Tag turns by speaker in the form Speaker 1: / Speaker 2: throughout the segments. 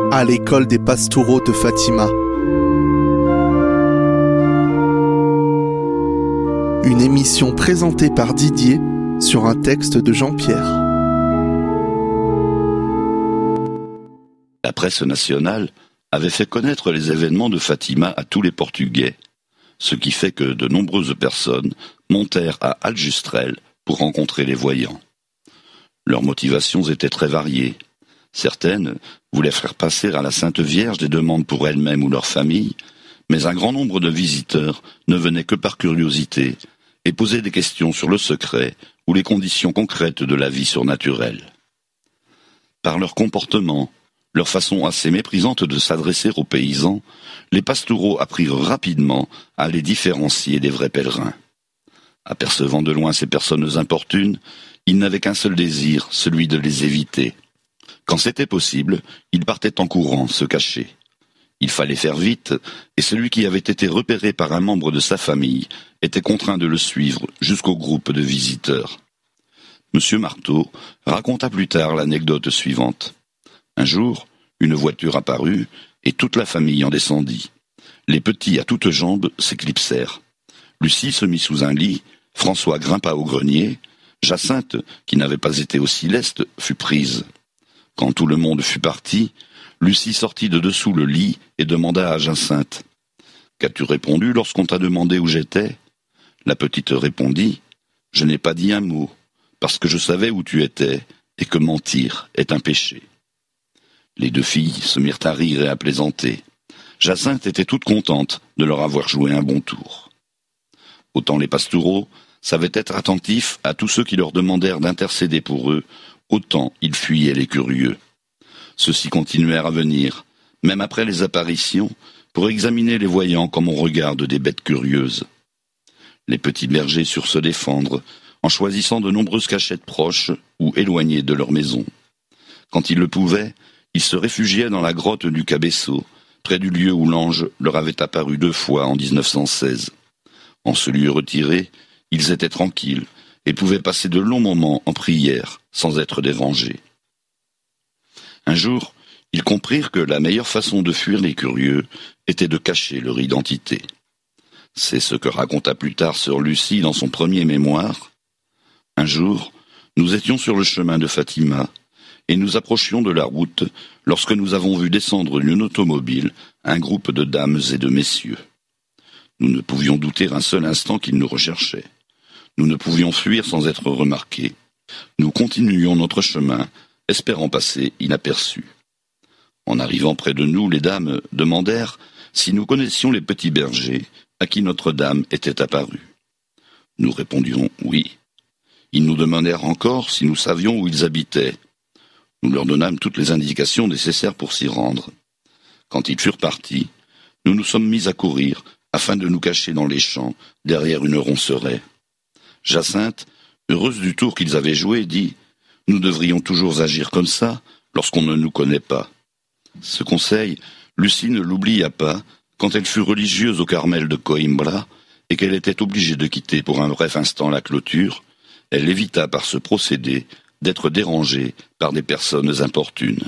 Speaker 1: à l'école des Pastoureaux de Fatima. Une émission présentée par Didier sur un texte de Jean-Pierre.
Speaker 2: La presse nationale avait fait connaître les événements de Fatima à tous les Portugais, ce qui fait que de nombreuses personnes montèrent à Aljustrel pour rencontrer les voyants. Leurs motivations étaient très variées. Certaines voulaient faire passer à la Sainte Vierge des demandes pour elles-mêmes ou leur famille, mais un grand nombre de visiteurs ne venaient que par curiosité et posaient des questions sur le secret ou les conditions concrètes de la vie surnaturelle. Par leur comportement, leur façon assez méprisante de s'adresser aux paysans, les Pastoureaux apprirent rapidement à les différencier des vrais pèlerins. Apercevant de loin ces personnes importunes, ils n'avaient qu'un seul désir, celui de les éviter. Quand c'était possible, ils partaient en courant, se cacher. Il fallait faire vite, et celui qui avait été repéré par un membre de sa famille était contraint de le suivre jusqu'au groupe de visiteurs. Monsieur Marteau raconta plus tard l'anecdote suivante. Un jour, une voiture apparut, et toute la famille en descendit. Les petits à toutes jambes s'éclipsèrent. Lucie se mit sous un lit, François grimpa au grenier, Jacinthe, qui n'avait pas été aussi leste, fut prise. Quand tout le monde fut parti, Lucie sortit de dessous le lit et demanda à Jacinthe « Qu'as-tu répondu lorsqu'on t'a demandé où j'étais ?» La petite répondit « Je n'ai pas dit un mot, parce que je savais où tu étais, et que mentir est un péché. » Les deux filles se mirent à rire et à plaisanter. Jacinthe était toute contente de leur avoir joué un bon tour. Autant les Pastoureaux savaient être attentifs à tous ceux qui leur demandèrent d'intercéder pour eux, autant ils fuyaient les curieux. Ceux-ci continuèrent à venir, même après les apparitions, pour examiner les voyants comme on regarde des bêtes curieuses. Les petits bergers surent se défendre, en choisissant de nombreuses cachettes proches ou éloignées de leur maison. Quand ils le pouvaient, ils se réfugiaient dans la grotte du Cabeço, près du lieu où l'ange leur avait apparu 2 fois en 1916. En ce lieu retiré, ils étaient tranquilles et pouvaient passer de longs moments en prière sans être dérangés. Un jour, ils comprirent que la meilleure façon de fuir les curieux était de cacher leur identité. C'est ce que raconta plus tard sœur Lucie dans son premier mémoire. Un jour, nous étions sur le chemin de Fatima, et nous approchions de la route lorsque nous avons vu descendre d'une automobile un groupe de dames et de messieurs. Nous ne pouvions douter un seul instant qu'ils nous recherchaient. Nous ne pouvions fuir sans être remarqués. Nous continuions notre chemin, espérant passer inaperçus. En arrivant près de nous, les dames demandèrent si nous connaissions les petits bergers à qui Notre-Dame était apparue. Nous répondions oui. Ils nous demandèrent encore si nous savions où ils habitaient. Nous leur donnâmes toutes les indications nécessaires pour s'y rendre. Quand ils furent partis, nous nous sommes mis à courir afin de nous cacher dans les champs, derrière une ronceraie. Jacinthe, heureuse du tour qu'ils avaient joué, dit « Nous devrions toujours agir comme ça lorsqu'on ne nous connaît pas. » Ce conseil, Lucie ne l'oublia pas quand elle fut religieuse au Carmel de Coimbra et qu'elle était obligée de quitter pour un bref instant la clôture. Elle évita par ce procédé d'être dérangée par des personnes importunes.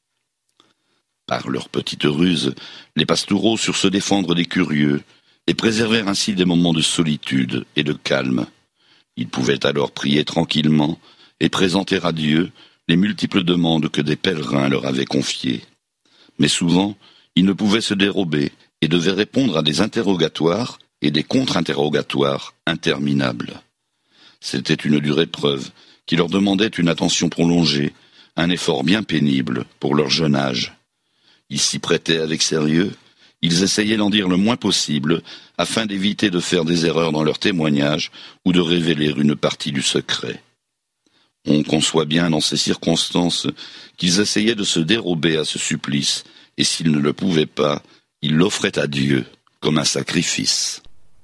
Speaker 2: Par leur petite ruse, les Pastoureaux surent se défendre des curieux et préservèrent ainsi des moments de solitude et de calme. Ils pouvaient alors prier tranquillement et présenter à Dieu les multiples demandes que des pèlerins leur avaient confiées. Mais souvent, ils ne pouvaient se dérober et devaient répondre à des interrogatoires et des contre-interrogatoires interminables. C'était une dure épreuve qui leur demandait une attention prolongée, un effort bien pénible pour leur jeune âge. Ils s'y prêtaient avec sérieux, ils essayaient d'en dire le moins possible afin d'éviter de faire des erreurs dans leurs témoignages ou de révéler une partie du secret. On conçoit bien dans ces circonstances qu'ils essayaient de se dérober à ce supplice, et s'ils ne le pouvaient pas, ils l'offraient à Dieu comme un sacrifice.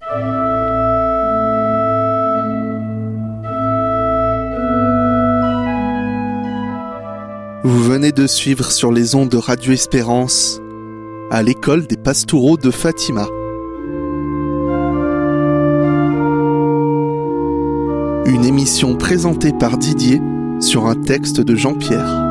Speaker 1: Vous venez de suivre sur les ondes de Radio Espérance à l'école des Pastoureaux de Fatima. Une émission présentée par Didier sur un texte de Jean-Pierre.